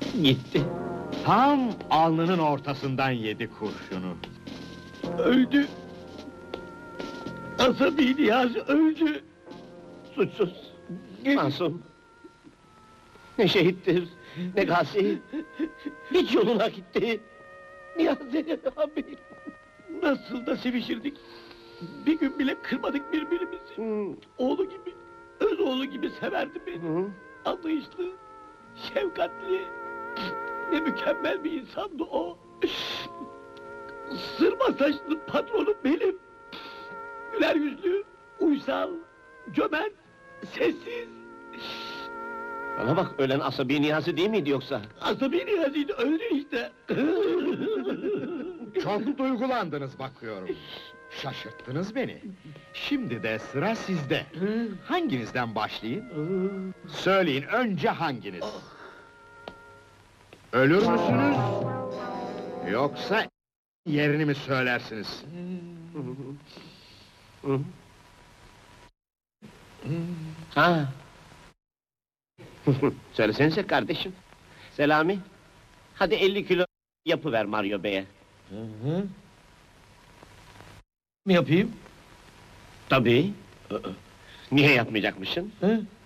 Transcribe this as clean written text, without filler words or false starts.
Gitti. Tam alnının ortasından yedi kurşunu. Öldü. Asabi Niyazi öldü. Suçsuz. Masum. Ne şehittir, ne gazi. Hiç yoluna gitti. Niyazi abi. Nasıl da sevişirdik. Bir gün bile kırmadık birbirimizi. Oğlu gibi, öz oğlu gibi severdi beni. Anlayışlı, şefkatli. Ne mükemmel bir insandı o. Sırma saçlı patronum benim. Güler yüzlü, uysal, cömert, sessiz. Bana bak, ölen Asabi Niyazi değil miydi yoksa? Asabi Niyazi'ydi, öldü işte. Çok duygulandınız bakıyorum. Şaşırttınız beni. Şimdi de sıra sizde. Hanginizden başlayayım? Söyleyin, önce hanginiz? Ölür müsünüz? Yoksa yerini mi söylersiniz? Ha. Söylesenize kardeşim. Selami, hadi 50 kilo yapıver Mario Bey'e. Mi yapayım? Tabii. Niye yapmayacakmışsın? Hı?